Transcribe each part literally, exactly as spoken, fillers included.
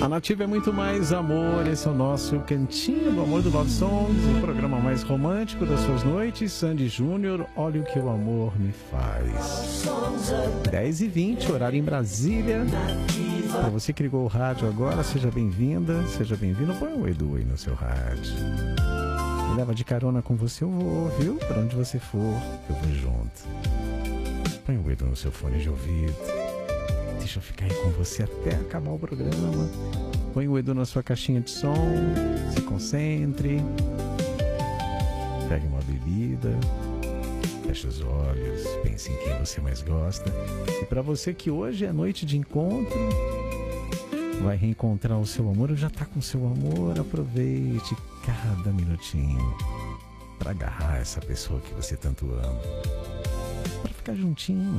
A Nativa é muito mais amor, esse é o nosso Cantinho do Amor do Love Songs, o programa mais romântico das suas noites. Sandy Júnior, olha o que o amor me faz. dez e vinte, horário em Brasília. Para você que ligou o rádio agora, seja bem-vinda, seja bem-vindo. Põe o Edu aí no seu rádio. Me leva de carona com você, eu vou, viu? Para onde você for, eu vou junto. Põe o Edu no seu fone de ouvido. Deixa eu ficar aí com você até acabar o programa. Põe o Edu na sua caixinha de som. Se concentre. Pegue uma bebida. Feche os olhos. Pense em quem você mais gosta. E para você que hoje é noite de encontro, vai reencontrar o seu amor ou já está com o seu amor, aproveite cada minutinho para agarrar essa pessoa que você tanto ama. Para ficar juntinho.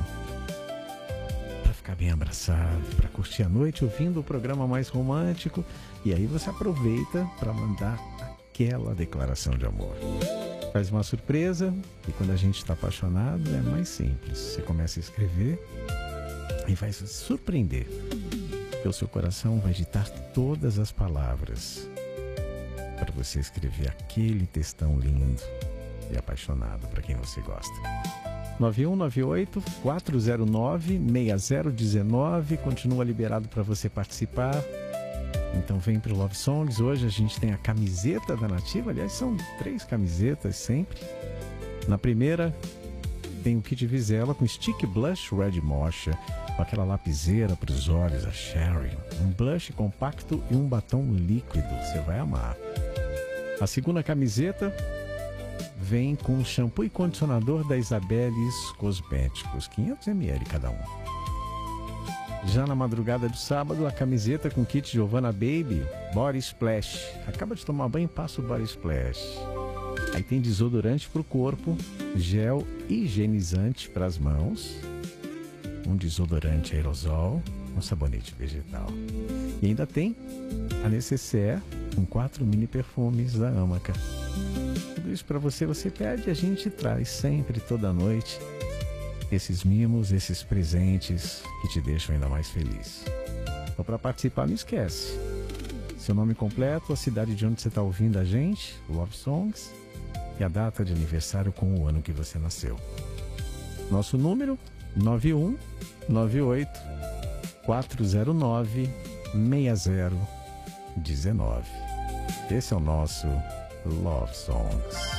Ficar bem abraçado, para curtir a noite ouvindo o programa mais romântico. E aí você aproveita para mandar aquela declaração de amor. Faz uma surpresa e quando a gente está apaixonado é mais simples. Você começa a escrever e vai se surpreender, porque o seu coração vai ditar todas as palavras para você escrever aquele textão lindo e apaixonado para quem você gosta. nove um nove oito, quatro zero nove, seis zero um nove. Continua liberado para você participar. Então vem pro Love Songs. Hoje a gente tem a camiseta da Nativa. Aliás, são três camisetas sempre. Na primeira tem o kit Vizela com Stick Blush Red Mocha, com aquela lapiseira para os olhos, a Sherry. Um blush compacto e um batom líquido. Você vai amar. A segunda camiseta vem com shampoo e condicionador da Isabeles Cosméticos, quinhentos mililitros cada um. Já na madrugada do sábado, a camiseta com kit Giovanna Baby Body Splash. Acaba de tomar banho, passa o Body Splash. Aí tem desodorante para o corpo, gel higienizante para as mãos, um desodorante aerosol, um sabonete vegetal. E ainda tem a necessaire com quatro mini perfumes da Amaca. Tudo isso para você, você pede, a gente traz sempre, toda noite, esses mimos, esses presentes que te deixam ainda mais feliz. Então, para participar, não esquece seu nome completo, a cidade de onde você está ouvindo a gente, Love Songs, e a data de aniversário com o ano que você nasceu. Nosso número, nove um nove oito, quatro zero nove, seis zero um nove. Esse é o nosso Love Songs.